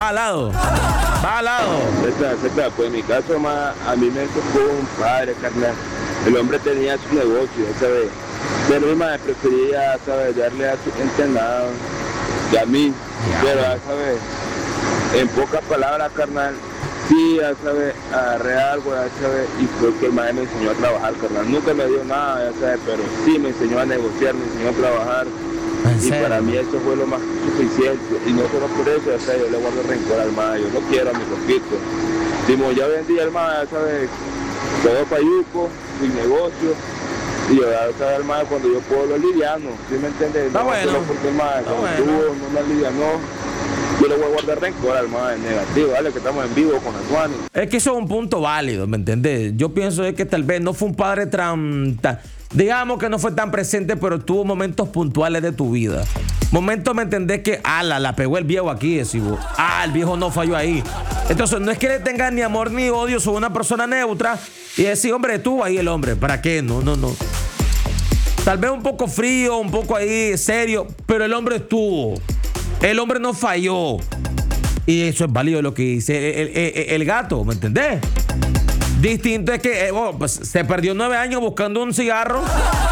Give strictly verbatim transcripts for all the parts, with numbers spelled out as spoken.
al lado. Va al lado. Esta, esta, pues en mi caso, más, a mí me tocó un padre, carnal. El hombre tenía su negocio, ¿sabes? Pero mi madre prefería, ¿sabes? Darle a su gente nada y a mí. Ya. Pero, ¿sabes? En pocas palabras, carnal, sí, ya sabes, agarré algo, ya sabes, y fue que el maestro me enseñó a trabajar, carnal. Nunca me dio nada, ya sabes, pero sí me enseñó a negociar, me enseñó a trabajar. Y para mí eso fue lo más suficiente. Y no solo por eso, ya sabes, yo le guardo rencor al maestro, yo no quiero a mi loquito. Como ya vendí el maestro, ya sabes, todo payuco, mi negocio. Y yo ya sabes al maestro cuando yo puedo lo liviano, ¿sí me entiendes? Está no bueno. solo porque el maestro Está cuando bueno. tuvo, no me alivianó. Yo le voy a guardar rencor al más negativo, ¿vale? Que estamos en vivo con Antoine. Es que eso es un punto válido, ¿me entiendes? Yo pienso es que tal vez no fue un padre tan, tan... Digamos que no fue tan presente, pero tuvo momentos puntuales de tu vida. Momentos, ¿me entendés? Que, ala, la pegó el viejo aquí, decimos. Ah, el viejo no falló ahí. Entonces, no es que le tengas ni amor ni odio sobre una persona neutra y decir, hombre, tú ahí el hombre. ¿Para qué? No, no, no. Tal vez un poco frío, un poco ahí serio, pero el hombre estuvo. El hombre no falló. Y eso es válido lo que dice el, el, el, el gato, ¿me entendés? Distinto es que eh, oh, pues, se perdió nueve años buscando un cigarro.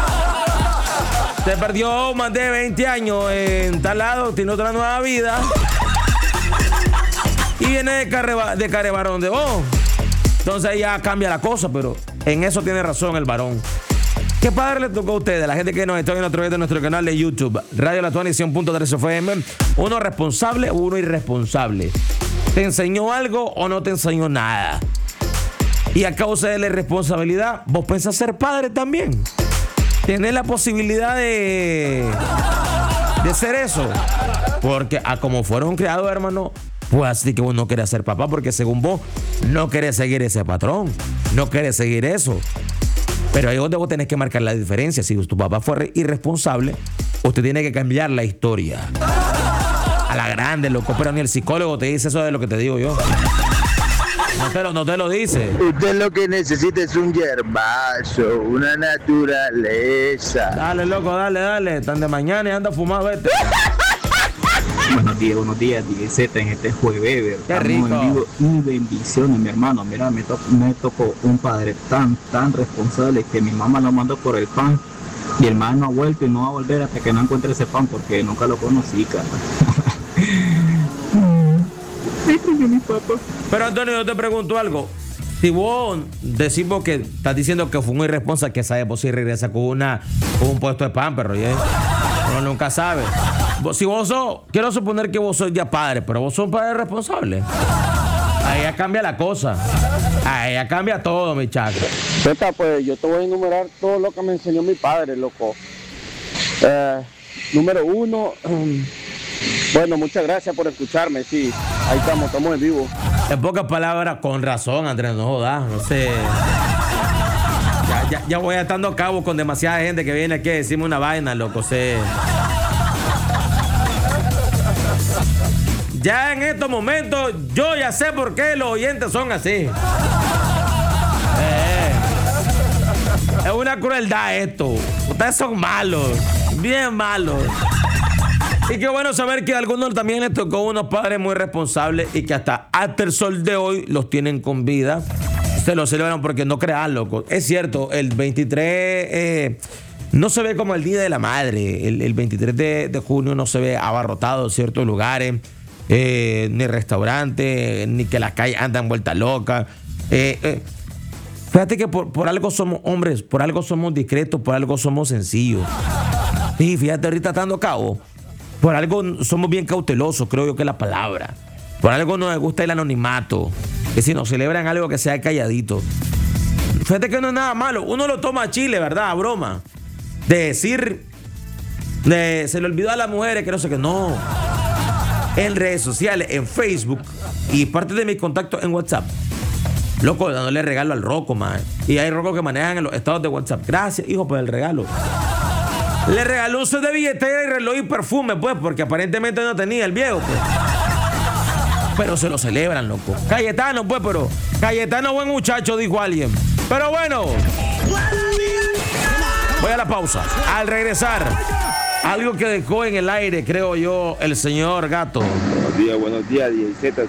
Se perdió más de veinte años en tal lado, tiene otra nueva vida. Y viene de, Carreba, de Carevarón de vos. Entonces ya cambia la cosa, pero en eso tiene razón el varón. ¿Qué padre le tocó a ustedes? La gente que nos está viendo a través de nuestro canal de YouTube, Radio La Antoine cien punto tres F M. Uno responsable o uno irresponsable. ¿Te enseñó algo o no te enseñó nada? Y a causa de la irresponsabilidad, ¿vos pensás ser padre también? ¿Tenés la posibilidad de, de ser eso? Porque a como fueron criados, hermano, pues así que vos no querés ser papá porque según vos no querés seguir ese patrón. No querés seguir eso. Pero ahí donde vos tenés que marcar la diferencia. Si tu papá fue irresponsable, usted tiene que cambiar la historia. A la grande, loco. Pero ni el psicólogo te dice eso de lo que te digo yo. No te lo, no te lo dice. Usted lo que necesita es un yerbazo, una naturaleza. Dale, loco, dale, dale. Tan de mañana y anda fumado, vete. Buenos días, buenos días, diez Z en este jueves. Qué rico. En vivo. Y bendiciones, mi hermano. Mira, me, to me tocó un padre tan, tan responsable que mi mamá lo mandó por el pan. Y el man no ha vuelto y no va a volver hasta que no encuentre ese pan porque nunca lo conocí, cara. Mi papá. Pero Antonio, yo te pregunto algo. Si vos decimos que estás diciendo que fue un irresponsable, que sabe vos si regresa con, una, con un puesto de pan, pero ya uno nunca sabe. Si vos sos, quiero suponer que vos sos ya padre, pero vos sos un padre responsable. Ahí ya cambia la cosa. Ahí ya cambia todo, mi chaco. Teta, pues yo te voy a enumerar todo lo que me enseñó mi padre, loco. Eh, número uno, um, bueno, muchas gracias por escucharme, sí. Ahí estamos, estamos en vivo. En pocas palabras, con razón, Andrés, no jodas, no sé. Ya, ya, ya voy estando a cabo con demasiada gente que viene aquí a decirme una vaina, loco, sé. Ya en estos momentos, yo ya sé por qué los oyentes son así. Eh, es una crueldad esto. Ustedes son malos, bien malos. Y qué bueno saber que a algunos también les tocó unos padres muy responsables y que hasta hasta el sol de hoy los tienen con vida. Se lo celebran porque no crean, loco. Es cierto, el veintitrés eh, no se ve como el Día de la Madre. El, el veintitrés de, de junio no se ve abarrotado en ciertos lugares, eh, ni restaurantes, ni que las calles andan vueltas locas. Eh, eh, fíjate que por, por algo somos hombres, por algo somos discretos, por algo somos sencillos. Y fíjate, ahorita estando a cabo. Por algo somos bien cautelosos, creo yo que es la palabra. Por algo nos gusta el anonimato. Que si nos celebran algo que sea calladito. Fíjate que no es nada malo. Uno lo toma a chile, ¿verdad? A broma. De decir, de, se le olvidó a las mujeres que no sé qué. No. En redes sociales, en Facebook y parte de mis contactos en WhatsApp. Loco, dándole regalo al Rocco, man. Y hay Rocco que manejan en los estados de WhatsApp. Gracias, hijo, por el regalo. Le regaló un set de billetera y reloj y perfume, pues, porque aparentemente no tenía el viejo, pues. Pero se lo celebran, loco. Cayetano, pues, pero Cayetano, buen muchacho, dijo alguien. Pero bueno, voy a la pausa. Al regresar, algo que dejó en el aire, creo yo, el señor Gato. Buenos días, buenos días, diez Z.